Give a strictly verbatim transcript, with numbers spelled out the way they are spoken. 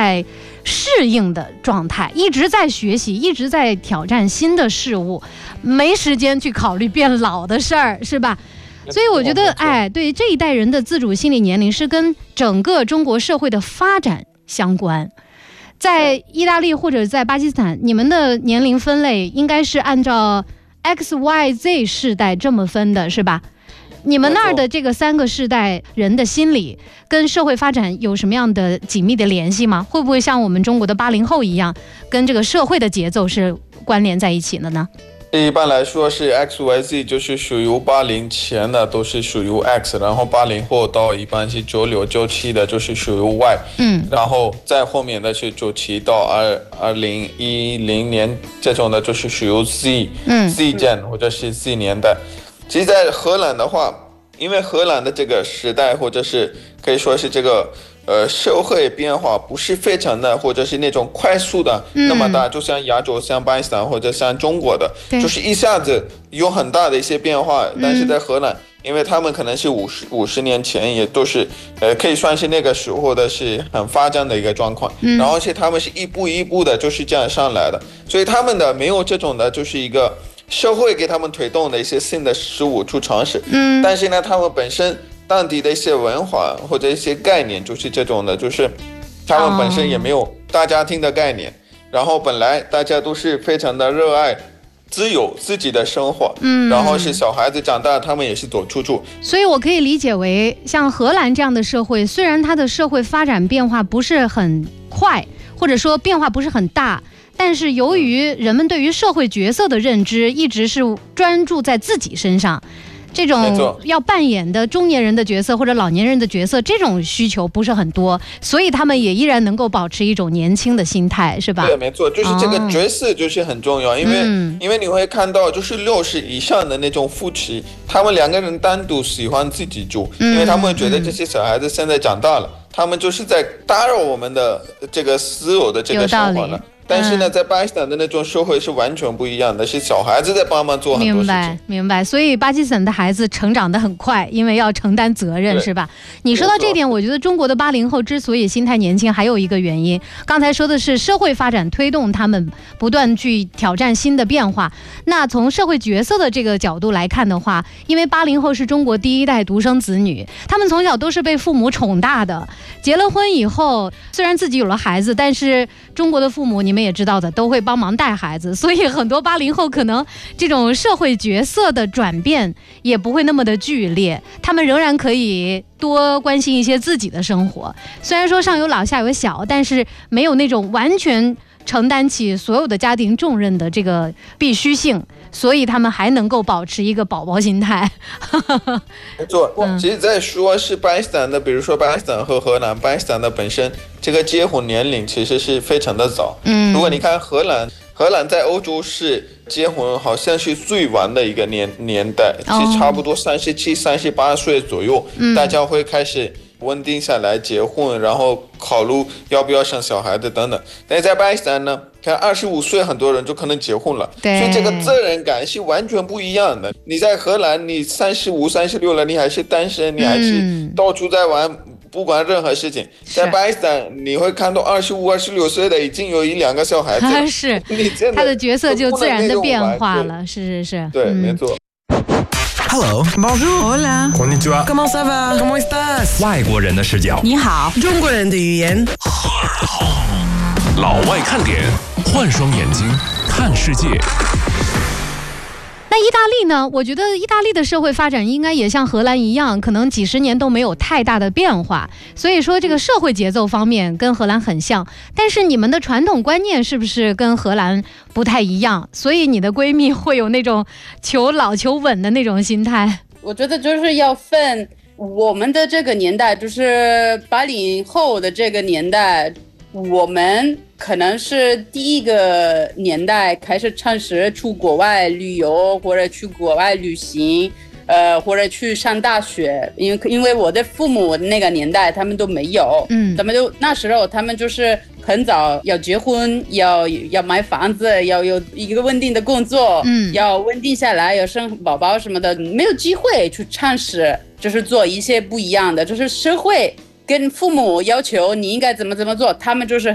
在适应的状态，一直在学习，一直在挑战新的事物，没时间去考虑变老的事儿，是吧？所以我觉得，哎，对这一代人的自主心理年龄是跟整个中国社会的发展相关。在意大利或者在巴基斯坦，你们的年龄分类应该是按照 X Y Z 世代这么分的，是吧？你们那儿的这个三个世代人的心理跟社会发展有什么样的紧密的联系吗？会不会像我们中国的八零后一样，跟这个社会的节奏是关联在一起的呢？ 一般来说是 X Y Z， 就是属于八零前的都是属于 X， 然后八零后到一般是九六九七的就是属于 Y， 嗯，然后再后面的是九七到二二零一零年这种的就是属于 Z， 嗯 Z Gen 或者是 Z 年代。其实在荷兰的话，因为荷兰的这个时代或者是可以说是这个呃，社会变化不是非常的，或者是那种快速的、嗯、那么大，就像亚洲、像巴基斯坦或者像中国的，就是一下子有很大的一些变化。嗯、但是在荷兰，因为他们可能是五十五十年前也都是，呃，可以算是那个时候的是很发展的一个状况。嗯、然后是他们是一步一步的，就是这样上来的，所以他们的没有这种的，就是一个社会给他们推动的一些新的事物去尝试。嗯，但是呢，他们本身。当地的一些文化或者一些概念就是这种的，就是他们本身也没有大家庭的概念，然后本来大家都是非常的热爱自由自己的生活，嗯，然后是小孩子长大他们也是走出去， 所以我可以理解为像荷兰这样的社会，虽然它的社会发展变化不是很快，或者说变化不是很大，但是由于人们对于社会角色的认知一直是专注在自己身上，这种要扮演的中年人的角色或者老年人的角色，这种需求不是很多，所以他们也依然能够保持一种年轻的心态，是吧？ 对，没错，就是这个角色就是很重要，哦、因为、嗯、因为你会看到，就是六十以上的那种夫妻，他们两个人单独喜欢自己住，嗯、因为他们觉得这些小孩子现在长大了，嗯、他们就是在打扰我们的这个私有的这个生活了。但是呢，在巴基斯坦的那种社会是完全不一样的，是小孩子在帮忙做很多事情。明白， 明白。所以巴基斯坦的孩子成长得很快，因为要承担责任，是吧？你说到这点，我觉得中国的八零后之所以心态年轻，还有一个原因，刚才说的是社会发展推动他们不断去挑战新的变化。那从社会角色的这个角度来看的话，因为八零后是中国第一代独生子女，他们从小都是被父母宠大的，结了婚以后，虽然自己有了孩子，但是中国的父母，你你们也知道的，都会帮忙带孩子，所以很多八零后可能这种社会角色的转变也不会那么的剧烈，他们仍然可以多关心一些自己的生活。虽然说上有老下有小，但是没有那种完全承担起所有的家庭重任的这个必须性，所以他们还能够保持一个宝宝心态。 没错，其实在说是巴基斯坦的，比如说巴基斯坦和荷兰，巴基斯坦的本身这个结婚年龄其实是非常的早。嗯，如果你看荷兰，荷兰在欧洲是结婚好像是最晚的一个年年代，哦、是差不多三十七、三十八岁左右，嗯、大家会开始稳定下来结婚，然后考虑要不要生小孩子等等。但是在巴基斯坦呢，看二十五岁很多人就可能结婚了，所以这个责任感是完全不一样的。你在荷兰，你三十五、三十六了，你还是单身，你还是到处在玩。嗯，不管任何事情，在巴基斯坦你会看到二十五、二十六岁的已经有一两个小孩子， 是他的角色就自然的变化了，是是是， 对，嗯、没错。 Hello, bonjour, hola, konnichiwa, comment ça va, comment estás？ 外国人的视角， 你好，中国人的语言。 老外看点，换双眼睛看世界。 那意大利呢？我觉得意大利的社会发展应该也像荷兰一样，可能几十年都没有太大的变化。所以说这个社会节奏方面跟荷兰很像，但是你们的传统观念是不是跟荷兰不太一样？所以你的闺蜜会有那种求老求稳的那种心态？ 我觉得就是要分我们的这个年代，就是八零后的这个年代，我们可能是第一个年代开始尝试出国外旅游，或者去国外旅行，呃，或者去上大学。因为因为我的父母那个年代他们都没有，嗯，他们就那时候他们就是很早要结婚，要要买房子，要有一个稳定的工作，嗯，要稳定下来，要生宝宝什么的，没有机会去尝试，就是做一些不一样的，就是社会跟父母要求你应该怎么怎么做，他们就是